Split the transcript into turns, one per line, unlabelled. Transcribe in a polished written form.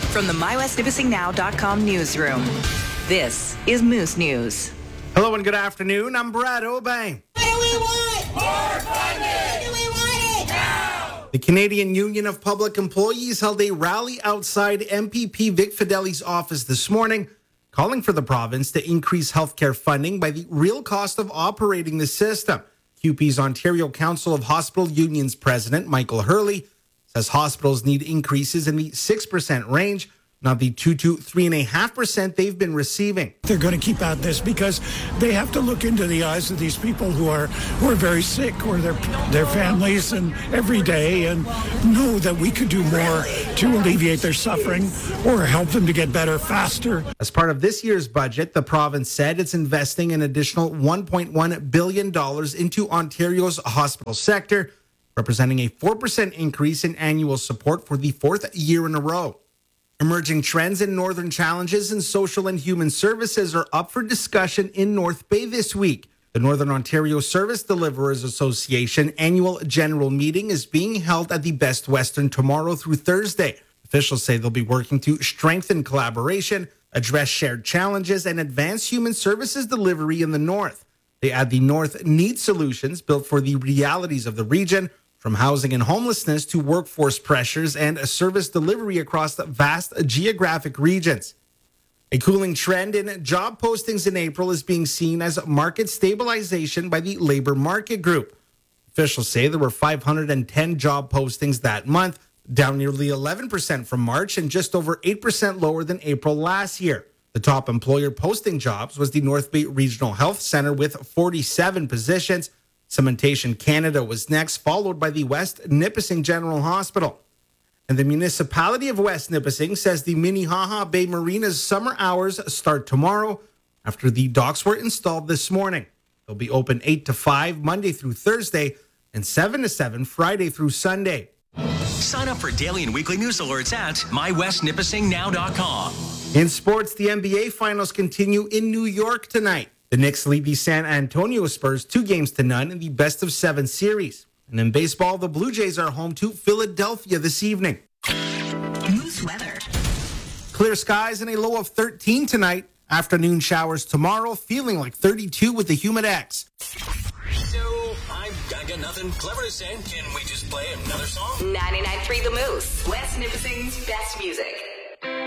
From the MyWestNipissingNow.com newsroom, this is Moose News.
Hello and good afternoon. I'm Brad Obey.
What do we want? More funding! What do we want it? Now!
The Canadian Union of Public Employees held a rally outside MPP Vic Fideli's office this morning, calling for the province to increase healthcare funding by the real cost of operating the system. QP's Ontario Council of Hospital Unions president, Michael Hurley, says hospitals need increases in the 6% range, not the 2 to 3.5% they've been receiving.
They're going to keep at this because they have to look into the eyes of these people who are very sick, or their families, and every day, and know that we could do more to alleviate their suffering or help them to get better faster.
As part of this year's budget, the province said it's investing an additional $1.1 billion into Ontario's hospital sector, representing a 4% increase in annual support for the fourth year in a row. Emerging trends and northern challenges in social and human services are up for discussion in North Bay this week. The Northern Ontario Service Deliverers Association annual general meeting is being held at the Best Western tomorrow through Thursday. Officials say they'll be working to strengthen collaboration, address shared challenges, and advance human services delivery in the North. They add the North needs solutions built for the realities of the region, from housing and homelessness to workforce pressures and service delivery across vast geographic regions. A cooling trend in job postings in April is being seen as market stabilization by the Labor Market Group. Officials say there were 510 job postings that month, down nearly 11% from March and just over 8% lower than April last year. The top employer posting jobs was the North Bay Regional Health Centre with 47 positions. Cementation Canada was next, followed by the West Nipissing General Hospital. And the municipality of West Nipissing says the Minnehaha Bay Marina's summer hours start tomorrow after the docks were installed this morning. They'll be open 8 to 5 Monday through Thursday and 7 to 7 Friday through Sunday.
Sign up for daily and weekly news alerts at MyWestNipissingNow.com.
In sports, the NBA Finals continue in New York tonight. The Knicks lead the San Antonio Spurs 2-0 in the best-of-7 series. And in baseball, the Blue Jays are home to Philadelphia this evening.
Moose weather.
Clear skies and a low of 13 tonight. Afternoon showers tomorrow, feeling like 32 with the humid X.
So, I got nothing clever to say. Can we just play another song?
99.3 The Moose, West Nipissing's best music.